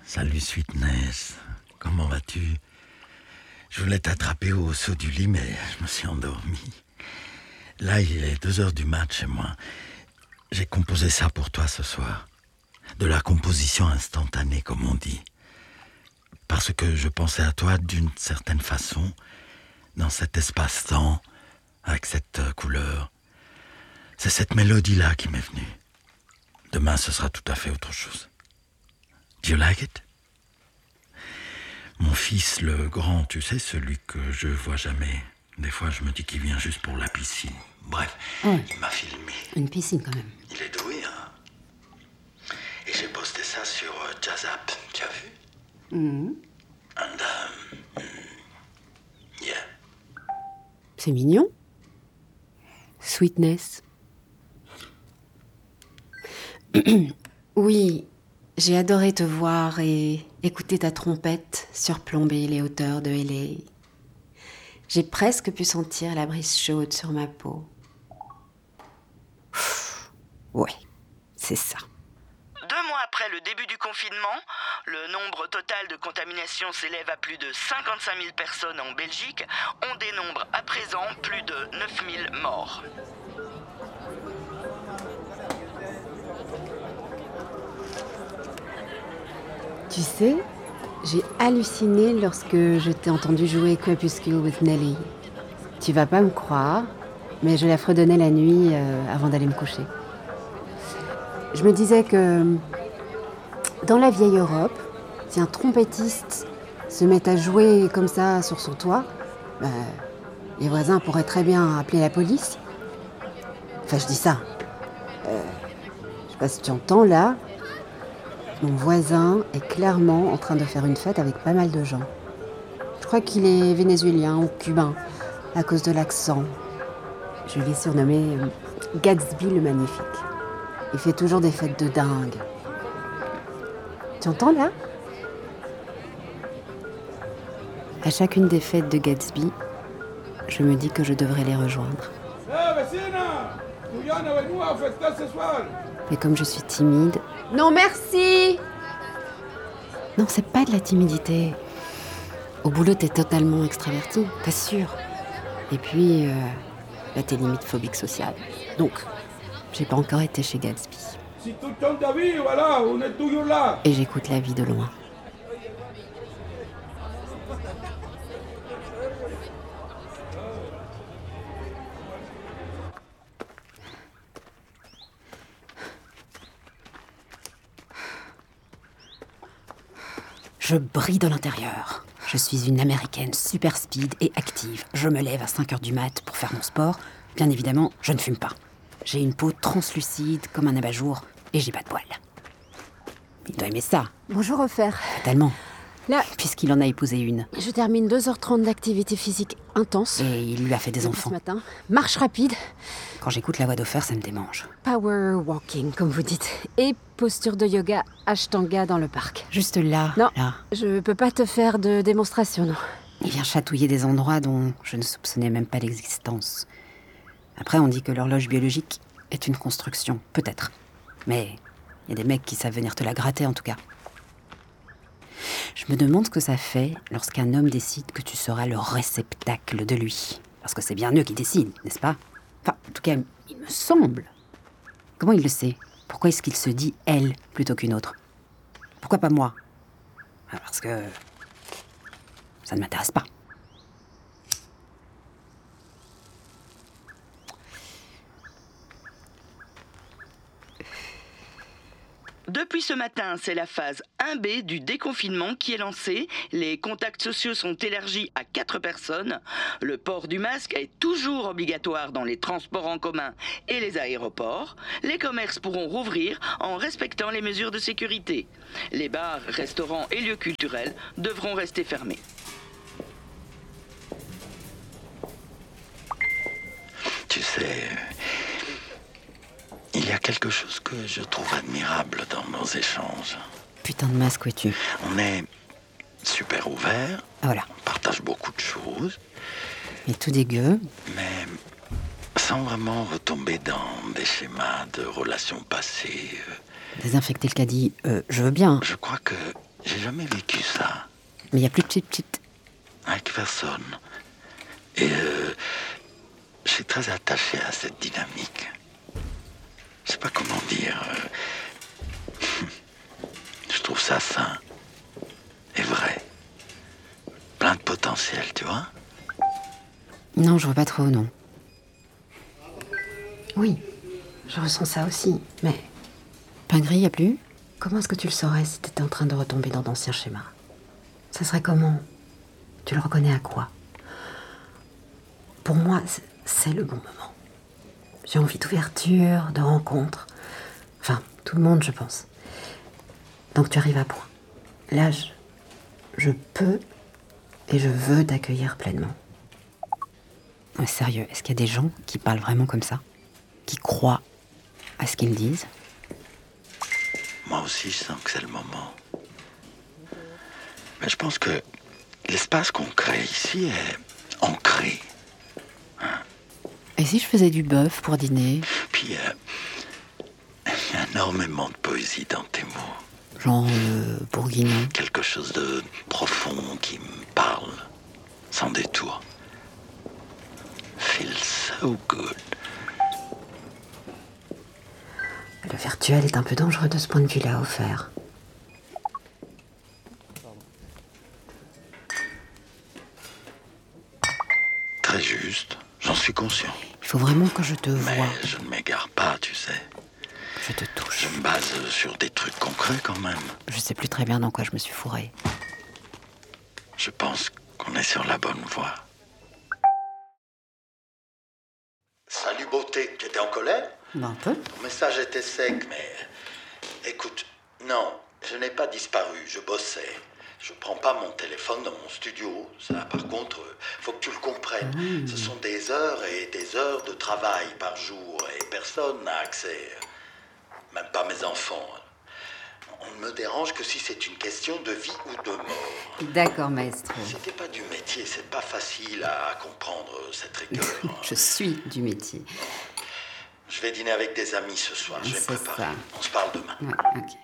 Salut Sweetness, comment vas-tu? Je voulais t'attraper au saut du lit, mais je me suis endormi. Là, il est 2h du mat chez moi. J'ai composé ça pour toi ce soir. De la composition instantanée, comme on dit. Parce que je pensais à toi d'une certaine façon, dans cet espace-temps, avec cette couleur. C'est cette mélodie-là qui m'est venue. Demain, ce sera tout à fait autre chose. Do you like it? Mon fils, le grand, tu sais, celui que je vois jamais. Des fois, je me dis qu'il vient juste pour la piscine. Bref, il m'a filmé. Une piscine, quand même. Il est doué, hein? Et j'ai posté ça sur Jazzap, tu as vu? And, yeah. C'est mignon. Sweetness. Oui, j'ai adoré te voir et écouter ta trompette surplomber les hauteurs de LA. J'ai presque pu sentir la brise chaude sur ma peau. Ouais, c'est ça. 2 mois après le début du confinement, le nombre total de contaminations s'élève à plus de 55 000 personnes en Belgique. On dénombre à présent plus de 9 000 morts. Tu sais, j'ai halluciné lorsque je t'ai entendu jouer Crepuscule with Nelly. Tu vas pas me croire, mais je la fredonnais la nuit avant d'aller me coucher. Je me disais que dans la vieille Europe, si un trompettiste se met à jouer comme ça sur son toit, les voisins pourraient très bien appeler la police. Enfin, je dis ça. Je sais pas si tu entends là. Mon voisin est clairement en train de faire une fête avec pas mal de gens. Je crois qu'il est vénézuélien ou cubain, à cause de l'accent. Je l'ai surnommé Gatsby le Magnifique. Il fait toujours des fêtes de dingue. Tu entends là? À chacune des fêtes de Gatsby, je me dis que je devrais les rejoindre. Mais comme je suis timide... Non, merci! Non, c'est pas de la timidité. Au boulot, t'es totalement extraverti, t'assures. Et puis, là, t'es limite phobique sociale. Donc, j'ai pas encore été chez Gatsby. Et j'écoute la vie de loin. Je brille de l'intérieur. Je suis une Américaine super speed et active. Je me lève à 5h du mat pour faire mon sport. Bien évidemment, je ne fume pas. J'ai une peau translucide comme un abat-jour et j'ai pas de poils. Il doit aimer ça. Bonjour, Ofer. Fatalement. Là, puisqu'il en a épousé une. Je termine 2h30 d'activité physique intense. Et il lui a fait des enfants. Ce matin. Marche rapide. Quand j'écoute la voix d'Ofer, ça me démange. Power walking, comme vous dites. Et posture de yoga Ashtanga dans le parc. Juste là. Non, là. Je peux pas te faire de démonstration, non. Il vient chatouiller des endroits dont je ne soupçonnais même pas l'existence. Après, on dit que l'horloge biologique est une construction. Peut-être. Mais il y a des mecs qui savent venir te la gratter, en tout cas. Je me demande ce que ça fait lorsqu'un homme décide que tu seras le réceptacle de lui. Parce que c'est bien eux qui décident, n'est-ce pas? Enfin, en tout cas, il me semble. Comment il le sait? Pourquoi est-ce qu'il se dit « elle » plutôt qu'une autre? Pourquoi pas moi? Parce que ça ne m'intéresse pas. Depuis ce matin, c'est la phase 1B du déconfinement qui est lancée. Les contacts sociaux sont élargis à 4 personnes. Le port du masque est toujours obligatoire dans les transports en commun et les aéroports. Les commerces pourront rouvrir en respectant les mesures de sécurité. Les bars, restaurants et lieux culturels devront rester fermés. Tu sais, il y a quelque chose que je trouve admirable dans nos échanges. Putain de masque, où es-tu? On est super ouverts. Voilà. On partage beaucoup de choses. Et tout dégueu. Mais sans vraiment retomber dans des schémas de relations passées. Désinfecter le caddie, je veux bien. Je crois que j'ai jamais vécu ça. Mais il n'y a plus de chit-chit. Avec personne. Et je suis très attaché à cette dynamique. Je sais pas comment dire. Je trouve ça sain et vrai. Plein de potentiel, tu vois. Non, je vois pas trop, non. Oui, je ressens ça aussi, mais... Pain gris, y a plus? Comment est-ce que tu le saurais si t'étais en train de retomber dans d'anciens schémas? Ça serait comment? Tu le reconnais à quoi? Pour moi, c'est le bon moment. J'ai envie d'ouverture, de rencontre. Enfin, tout le monde, je pense. Donc tu arrives à point. Là, je peux et je veux t'accueillir pleinement. Ouais, sérieux, est-ce qu'il y a des gens qui parlent vraiment comme ça? Qui croient à ce qu'ils disent? Moi aussi, je sens que c'est le moment. Mais je pense que l'espace qu'on crée ici est ancré. Et si je faisais du bœuf pour dîner? Puis, il y a énormément de poésie dans tes mots. Genre bourguignon. Quelque chose de profond qui me parle, sans détour. Feels so good. Le virtuel est un peu dangereux de ce point de vue-là, offert. Très juste, j'en suis conscient. Il faut vraiment que je te Mais voie, je ne m'égare pas, tu sais. que je te touche. Je me base sur des trucs concrets quand même. Je sais plus très bien dans quoi je me suis fourrée. Je pense qu'on est sur la bonne voie. Salut beauté, tu étais en colère? Ben un peu. Ton message était sec, mais... Écoute, non, je n'ai pas disparu, je bossais. Je prends pas mon téléphone dans mon studio. Ça, par contre, faut que tu le comprennes. Ce sont des heures et des heures de travail par jour et personne n'a accès. Même pas mes enfants. On ne me dérange que si c'est une question de vie ou de mort. D'accord, maestro. Si t'es pas du métier, c'est pas facile à comprendre cette rigueur. Je suis du métier. Je vais dîner avec des amis ce soir, je vais me C'est préparer. ça. On se parle demain. Ouais, ok.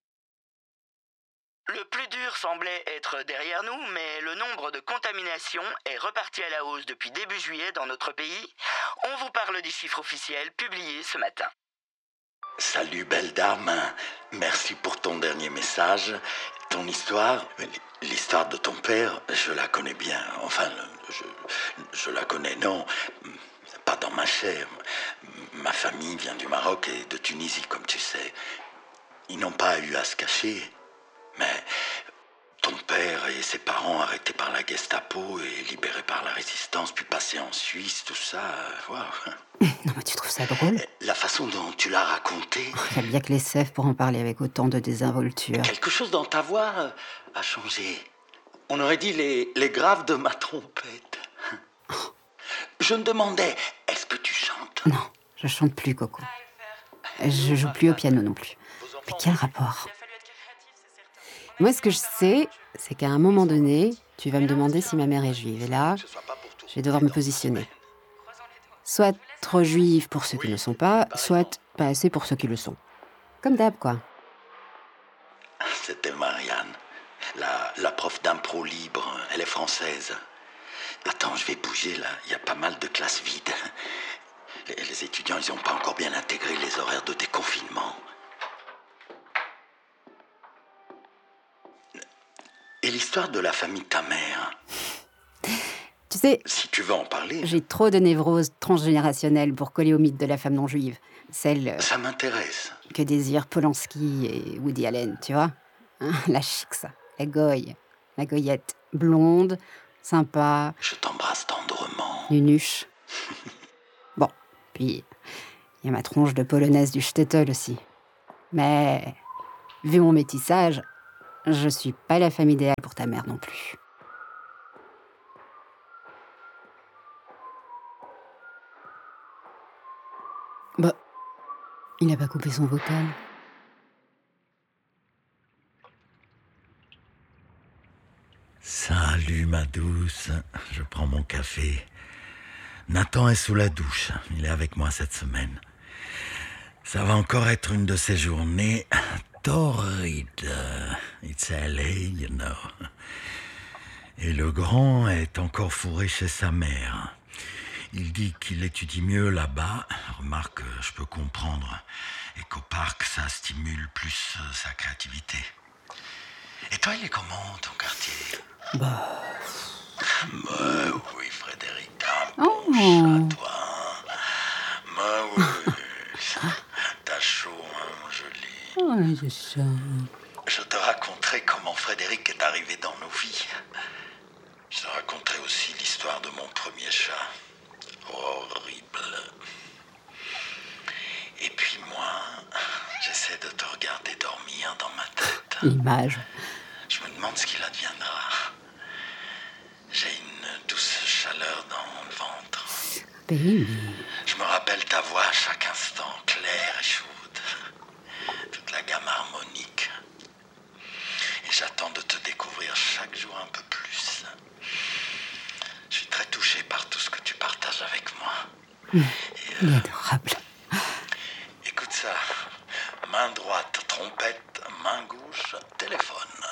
Le plus dur semblait être derrière nous, mais le nombre de contaminations est reparti à la hausse depuis début juillet dans notre pays. On vous parle des chiffres officiels publiés ce matin. Salut belle dame, merci pour ton dernier message. Ton histoire, l'histoire de ton père, je la connais bien. Enfin, je la connais, non, pas dans ma chair. Ma famille vient du Maroc et de Tunisie, comme tu sais. Ils n'ont pas eu à se cacher. Mais ton père et ses parents arrêtés par la Gestapo et libérés par la résistance, puis passés en Suisse, tout ça, voilà. Non, mais tu trouves ça drôle? La façon dont tu l'as raconté, Il y a bien que les sefs pour en parler avec autant de désinvolture. quelque chose dans ta voix a changé. On aurait dit les graves de ma trompette. Je me demandais, est-ce que tu chantes? Non, je chante plus, Coco. Je joue plus au piano non plus. Mais quel rapport? Moi, ce que je sais, c'est qu'à un moment donné, tu vas me demander si ma mère est juive. Et là, je vais devoir me positionner. Soit trop juive pour ceux qui ne le sont pas, soit pas assez pour ceux qui le sont. Comme d'hab, quoi. C'était Marianne, la prof d'impro libre, elle est française. Attends, je vais bouger là, il y a pas mal de classes vides. Les étudiants, ils n'ont pas encore bien intégré les horaires de déconfinement. Et l'histoire de la famille de ta mère, Tu sais, si tu veux en parler, j'ai trop de névrose transgénérationnelle pour coller au mythe de la femme non juive. Celle ça m'intéresse. que désirent Polanski et Woody Allen, tu vois, hein, la chic, ça. La goye, la goyette. Blonde, sympa, Je t'embrasse tendrement. nunuche. Bon, puis il y a ma tronche de polonaise du shtetl aussi. Mais, vu mon métissage, je suis pas la femme idéale pour ta mère non plus. Bah, il a pas coupé son vocal. Salut ma douce, je prends mon café. Nathan est sous la douche, il est avec moi cette semaine. Ça va encore être une de ces journées torrides. Il It's LA, you know. Et le grand est encore fourré chez sa mère. Il dit qu'il étudie mieux là-bas. Remarque, je peux comprendre. Et qu'au parc, ça stimule plus sa créativité. Et toi, il est comment, ton quartier? Bah oui, Frédéric, t'as un bon chat, toi. Oui. T'as chaud, hein, mon joli. Ouais, c'est ça. Je te raconterai comment Frédéric est arrivé dans nos vies. Je te raconterai aussi l'histoire de mon premier chat. Horrible. Et puis moi, j'essaie de te regarder dormir dans ma tête. L'image. Je me demande ce qu'il adviendra. J'ai une douce chaleur dans le ventre. Baby. Je me rappelle ta voix à chaque instant, claire et chaude. Toute la gamme harmonique. Et j'attends de te découvrir chaque jour un peu plus. Je suis très touché par tout ce que tu partages avec moi. Il est adorable. Écoute ça. Main droite, trompette. Main gauche, téléphone.